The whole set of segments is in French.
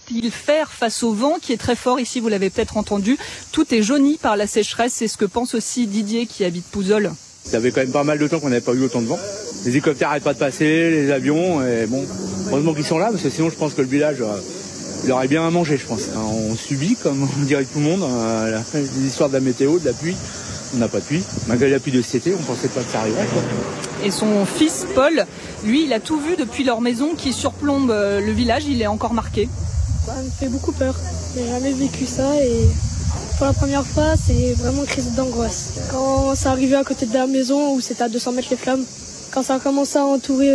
va-t-il faire face au vent qui est très fort ici, vous l'avez peut-être entendu. Tout est jauni par la sécheresse, c'est ce que pense aussi Didier qui habite Pouzol. Ça fait quand même pas mal de temps qu'on n'avait pas eu autant de vent. Les hélicoptères n'arrêtent pas de passer, les avions, et bon, heureusement qu'ils sont là, parce que sinon je pense que le village, il aurait bien à manger, je pense. On subit, comme on dirait tout le monde, les histoires de la météo, de la pluie. On n'a pas de pluie. Malgré la pluie de cet été, on pensait pas que ça arriverait, quoi. Et son fils, Paul, lui, il a tout vu depuis leur maison qui surplombe le village, il est encore marqué. Ça me fait beaucoup peur. J'ai jamais vécu ça et pour la première fois, c'est vraiment une crise d'angoisse. Quand ça arrivait à côté de la maison où c'était à 200 mètres les flammes, quand ça a commencé à entourer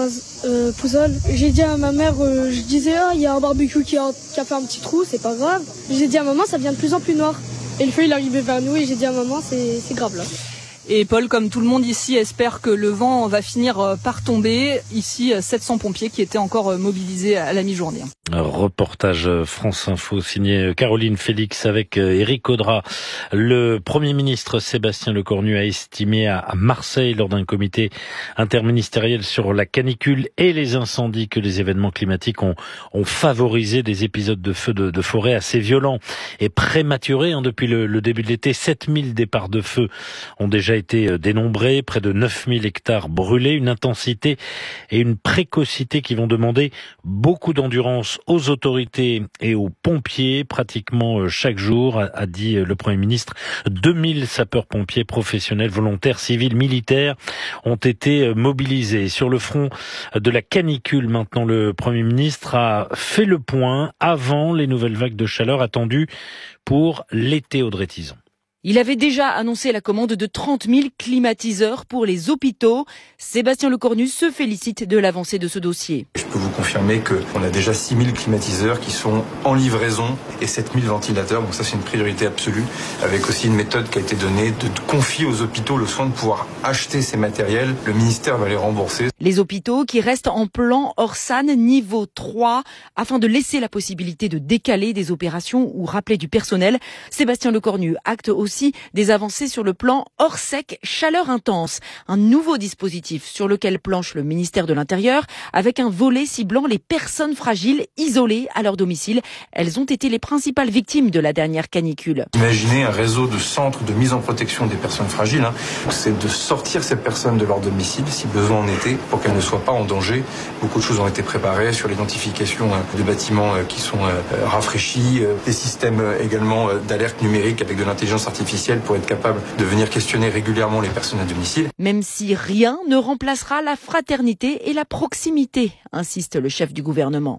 Pouzol, j'ai dit à ma mère, je disais, il y a un barbecue qui a fait un petit trou, c'est pas grave. J'ai dit à maman, ça devient de plus en plus noir. Et le feu, il est arrivé vers nous et j'ai dit à maman, c'est grave là. Et Paul, comme tout le monde ici, espère que le vent va finir par tomber. Ici, 700 pompiers qui étaient encore mobilisés à la mi-journée. Un reportage France Info signé Caroline Félix avec Éric Audra. Le Premier ministre Sébastien Lecornu a estimé à Marseille, lors d'un comité interministériel sur la canicule et les incendies, que les événements climatiques ont favorisé des épisodes de feux de forêt assez violents et prématurés. Depuis le début de l'été, 7000 départs de feu ont déjà été dénombrés, près de 9000 hectares brûlés, une intensité et une précocité qui vont demander beaucoup d'endurance aux autorités et aux pompiers, pratiquement chaque jour, a dit le Premier ministre. 2000 sapeurs-pompiers professionnels, volontaires, civils, militaires ont été mobilisés. Sur le front de la canicule, maintenant, le Premier ministre a fait le point avant les nouvelles vagues de chaleur attendues pour l'été, Audrey Tison. Il avait déjà annoncé la commande de 30 000 climatiseurs pour les hôpitaux. Sébastien Lecornu se félicite de l'avancée de ce dossier. Je peux vous confirmer qu'on a déjà 6 000 climatiseurs qui sont en livraison et 7 000 ventilateurs. Donc ça, c'est une priorité absolue, avec aussi une méthode qui a été donnée de confier aux hôpitaux le soin de pouvoir acheter ces matériels. Le ministère va les rembourser. Les hôpitaux qui restent en plan Orsan niveau 3 afin de laisser la possibilité de décaler des opérations ou rappeler du personnel. Sébastien Lecornu acte aussi des avancées sur le plan Orsec chaleur intense, un nouveau dispositif sur lequel planche le ministère de l'Intérieur avec un volet ciblant les personnes fragiles isolées à leur domicile. Elles ont été les principales victimes de la dernière canicule. Imaginez un réseau de centres de mise en protection des personnes fragiles. C'est de sortir ces personnes de leur domicile si besoin en était pour qu'elles ne soient pas en danger. Beaucoup de choses ont été préparées sur l'identification de bâtiments qui sont rafraîchis, des systèmes également d'alerte numérique avec de l'intelligence artificielle pour être capable de venir questionner régulièrement les personnes à domicile. Même si rien ne remplacera la fraternité et la proximité, insiste le chef du gouvernement.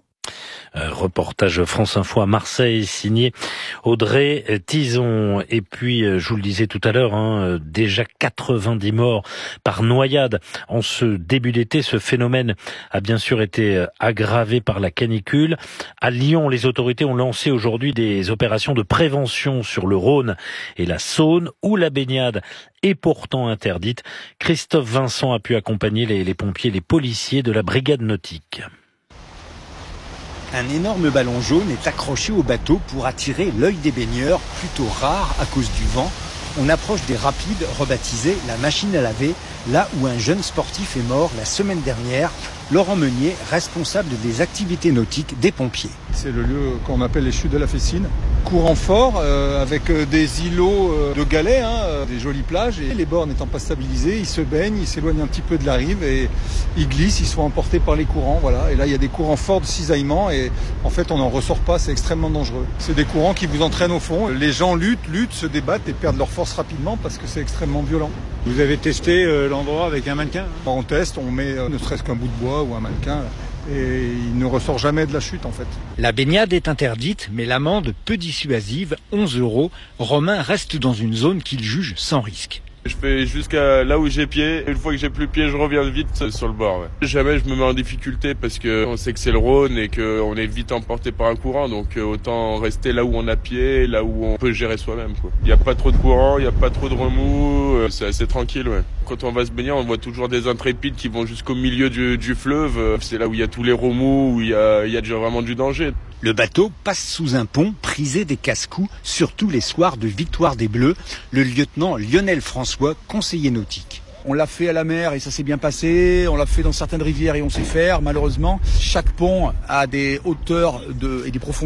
Reportage France Info à Marseille, signé Audrey Tison. Et puis, je vous le disais tout à l'heure, déjà 90 morts par noyade en ce début d'été. Ce phénomène a bien sûr été aggravé par la canicule. À Lyon, les autorités ont lancé aujourd'hui des opérations de prévention sur le Rhône et la Saône, où la baignade est pourtant interdite. Christophe Vincent a pu accompagner les pompiers, les policiers de la brigade nautique. Un énorme ballon jaune est accroché au bateau pour attirer l'œil des baigneurs, plutôt rare à cause du vent. On approche des rapides rebaptisés la machine à laver, là où un jeune sportif est mort la semaine dernière. Laurent Meunier, responsable des activités nautiques des pompiers. C'est le lieu qu'on appelle les chutes de la Fessine. Courant fort, avec des îlots de galets, des jolies plages. Et les bords n'étant pas stabilisés, ils se baignent, ils s'éloignent un petit peu de la rive et ils glissent, ils sont emportés par les courants. Voilà. Et là, il y a des courants forts de cisaillement et en fait, on n'en ressort pas, c'est extrêmement dangereux. C'est des courants qui vous entraînent au fond. Les gens luttent, se débattent et perdent leur force rapidement parce que c'est extrêmement violent. Vous avez testé l'endroit avec un mannequin ? On teste, on met ne serait-ce qu'un bout de bois ou un mannequin et il ne ressort jamais de la chute en fait. La baignade est interdite, mais l'amende peu dissuasive, 11 €. Romain reste dans une zone qu'il juge sans risque. Je fais jusqu'à là où j'ai pied. Une fois que j'ai plus pied, je reviens vite sur le bord. Ouais. Jamais je me mets en difficulté parce que on sait que c'est le Rhône et qu'on est vite emporté par un courant. Donc autant rester là où on a pied, là où on peut gérer soi-même. Il n'y a pas trop de courant, il n'y a pas trop de remous. C'est assez tranquille. Ouais. Quand on va se baigner, on voit toujours des intrépides qui vont jusqu'au milieu du fleuve. C'est là où il y a tous les remous, où il y a déjà vraiment du danger. Le bateau passe sous un pont prisé des casse-coups, surtout les soirs de victoire des Bleus. Le lieutenant Lionel François, conseiller nautique. On l'a fait à la mer et ça s'est bien passé. On l'a fait dans certaines rivières et on sait faire. Malheureusement, chaque pont a des hauteurs et des profondeurs